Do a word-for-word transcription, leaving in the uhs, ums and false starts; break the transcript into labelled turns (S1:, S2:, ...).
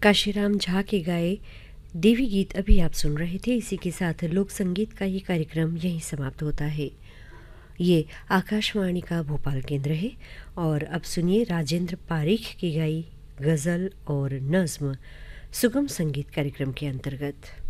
S1: काशीराम झा के गाए देवी गीत अभी आप सुन रहे थे। इसी के साथ लोक संगीत का ये कार्यक्रम यहीं समाप्त होता है। ये आकाशवाणी का भोपाल केंद्र है और अब सुनिए राजेंद्र पारीख की गाई गज़ल और नज़्म सुगम संगीत कार्यक्रम के अंतर्गत।